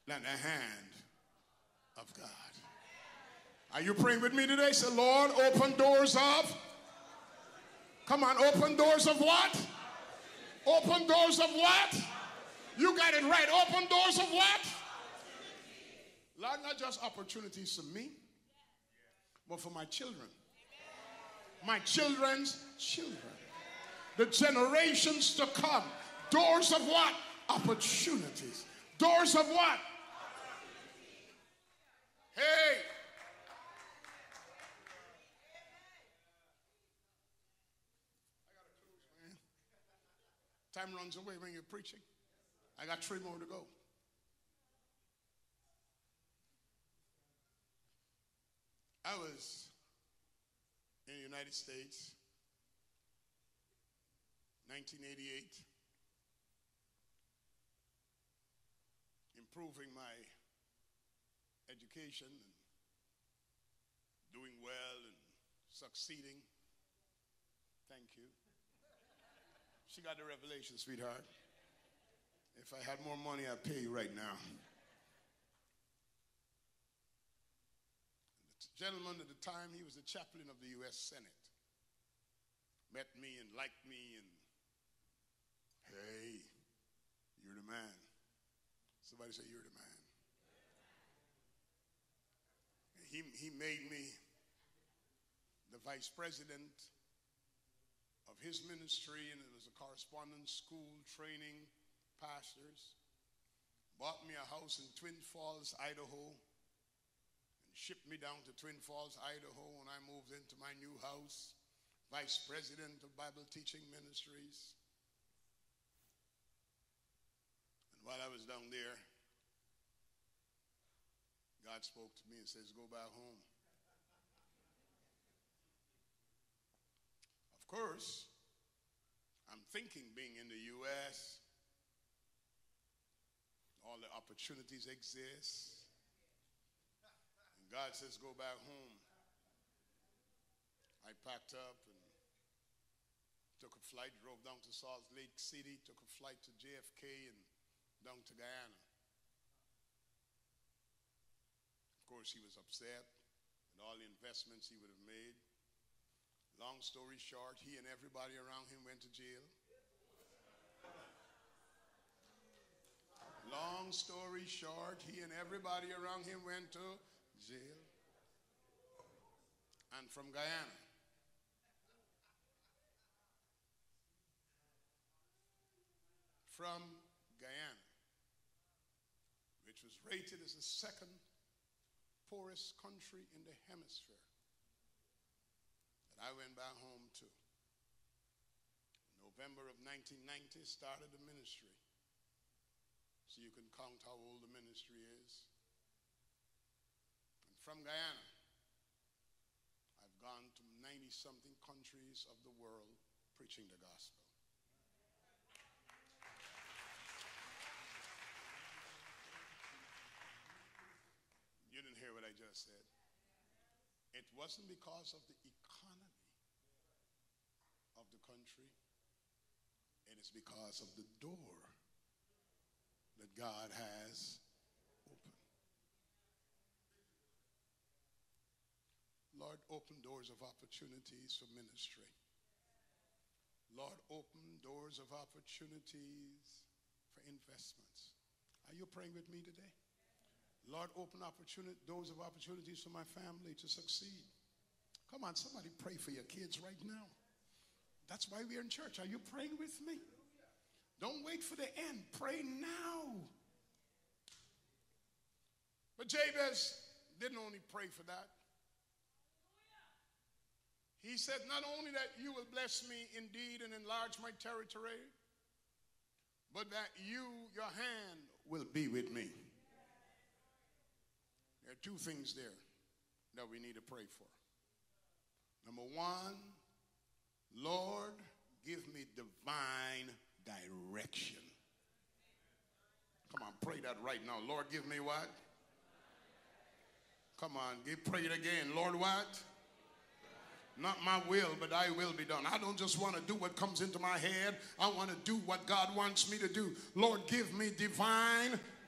than the hand of God. Are you praying with me today? Say, Lord, open doors of. Come on, open doors of what? Open doors of what? You got it right. Open doors of what? Lord, not just opportunities for me, but for my children. My children's children. The generations to come. Doors of what? Opportunities. Doors of what? Hey. Time runs away when you're preaching. I got 3 more to go. I was in the United States, 1988, improving my education and doing well and succeeding. Thank you. She got the revelation, sweetheart. If I had more money, I'd pay you right now. The gentleman at the time, he was the chaplain of the U.S. Senate. Met me and liked me and, hey, you're the man. Somebody say, you're the man. And he made me the vice president of his ministry, and it was a correspondence school training pastors. Bought me a house in Twin Falls, Idaho, and shipped me down to Twin Falls, Idaho when I moved into my new house, vice president of Bible Teaching Ministries. And while I was down there, God spoke to me and says, go back home. Of course, I'm thinking being in the U.S., all the opportunities exist. And God says, go back home. I packed up and took a flight, drove down to Salt Lake City, took a flight to JFK and down to Guyana. Of course, he was upset with all the investments he would have made. Long story short, he and everybody around him went to jail. Long story short, he and everybody around him went to jail. And from Guyana, which was rated as the 2nd poorest country in the hemisphere, I went back home to. In November of 1990, started the ministry. So you can count how old the ministry is. And from Guyana, I've gone to 90-something countries of the world preaching the gospel. You didn't hear what I just said. It wasn't because of the economy of the country. It is because of the door that God has opened. Lord, open doors of opportunities for ministry. Lord, open doors of opportunities for investments. Are you praying with me today? Lord, open doors of opportunities for my family to succeed. Come on, somebody pray for your kids right now. That's why we're in church. Are you praying with me? Don't wait for the end. Pray now. But Jabez didn't only pray for that. He said, not only that you will bless me indeed and enlarge my territory, but that your hand will be with me. There are 2 things there that we need to pray for. Number 1, Lord, give me divine direction. Come on, pray that right now. Lord, give me what? Come on, pray it again. Lord, what? Not my will, but thy will be done. I don't just want to do what comes into my head. I want to do what God wants me to do. Lord, give me divine